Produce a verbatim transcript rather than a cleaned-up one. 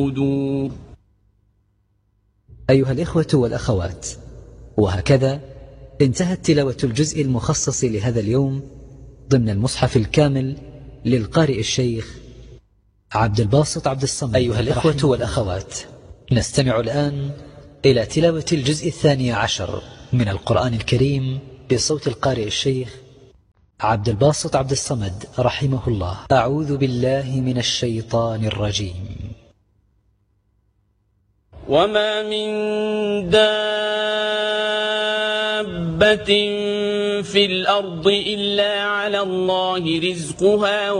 أيها الإخوة والأخوات، وهكذا انتهت تلاوة الجزء المخصص لهذا اليوم ضمن المصحف الكامل للقارئ الشيخ عبد الباسط عبد الصمد. أيها الإخوة والأخوات، نستمع الآن إلى تلاوة الجزء الثاني عشر من القرآن الكريم بصوت القارئ الشيخ عبد الباسط عبد الصمد رحمه الله. أعوذ بالله من الشيطان الرجيم. وما من دابة في الأرض إلا على الله رزقها